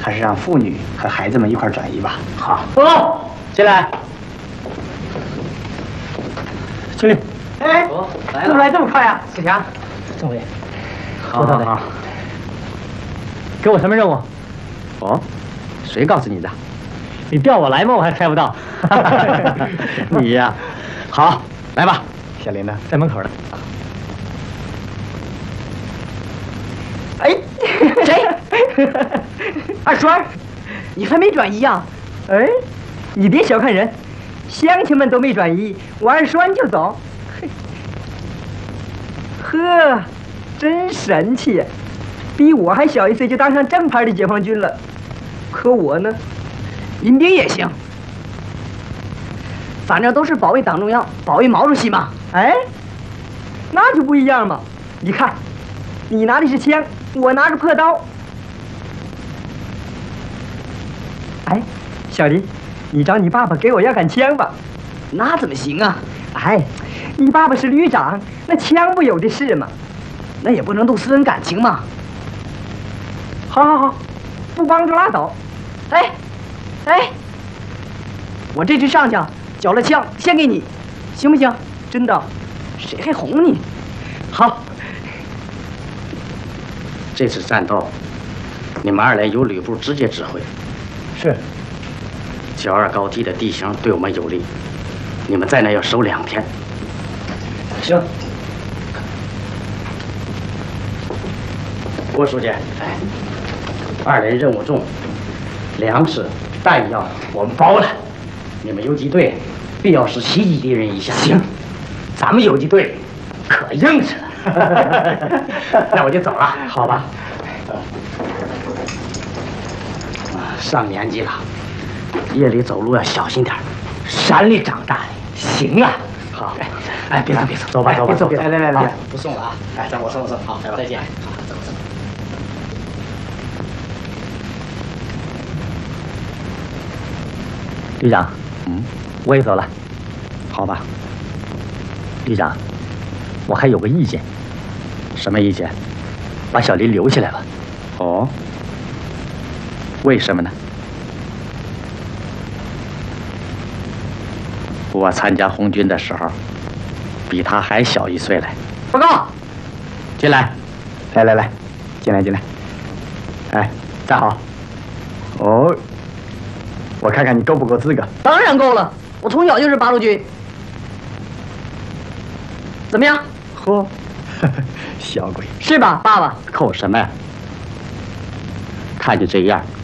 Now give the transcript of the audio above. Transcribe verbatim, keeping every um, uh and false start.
还是让妇女和孩子们一块转移吧。 好，哦，进来，经理。 哎， 来怎么来这么快啊？子强， 政委， 好好好， 给我什么任务？ 哦，谁告诉你的？ 你调我来吗？我还猜不到。 你呀，好，来吧。小林呢？ 在门口呢。 哎，谁？二栓，你还没转移呀？哎，你别小看人，乡亲们都没转移，我二栓就走。呵，真神气，比我还小一岁就当上正牌的解放军了。可我呢，民兵也行，反正都是保卫党中央、保卫毛主席嘛。哎，那就不一样嘛。你看，你拿的是枪，我拿个破刀。哎，小林，你找你爸爸给我要杆枪吧。那怎么行啊？哎，你爸爸是旅长，那枪不有的是嘛。那也不能动私人感情嘛。好好好，不帮就拉倒。哎，哎，我这次上去缴了枪，先给你，行不行？真的，谁还哄你？好。 这次战斗，你们二连由旅部直接指挥。 是。 九二高地的地形对我们有利，你们在那要守两天。 行。 郭书记，哎，二连任务重，粮食、弹药我们包了，你们游击队必要时袭击敌人一下。 行，咱们游击队可硬实了。 那我就走了， 好吧？ 上年纪了，夜里走路要小心点， 山里长大的。行啊。 好， 哎，别走别走，走吧走吧， 走， 来来来来， 不送了啊！ 哎，让我送我送，好，来吧，再见。好，走走。 旅长， 嗯， 我也走了。 好吧。 旅长，我还有个意见。 什么意见？ 把小林留起来吧。 哦。为什么呢？我参加红军的时候，比他还小一岁嘞。 报告， 进来，来来来，进来进来。哎，站好。哦，我看看你够不够资格。 当然够了，我从小就是八路军。怎么样？ 嚯，小鬼， 是吧，爸爸？ 扣什么呀？看你这样，